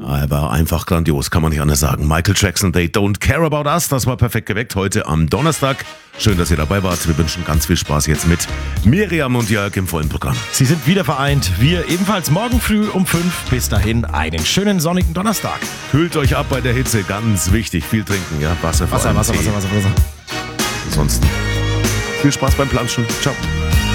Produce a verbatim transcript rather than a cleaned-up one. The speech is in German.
Aber einfach grandios, kann man nicht anders sagen. Michael Jackson, They Don't Care About Us, das war perfekt geweckt heute am Donnerstag. Schön, dass ihr dabei wart. Wir wünschen ganz viel Spaß jetzt mit Miriam und Jörg im vollen Programm. Sie sind wieder vereint, wir ebenfalls morgen früh um fünf. Bis dahin einen schönen sonnigen Donnerstag. Kühlt euch ab bei der Hitze, ganz wichtig. Viel trinken, ja, Wasser, vor Wasser, allem Wasser, Tee. Wasser, Wasser, Wasser. Ansonsten viel Spaß beim Planschen. Ciao.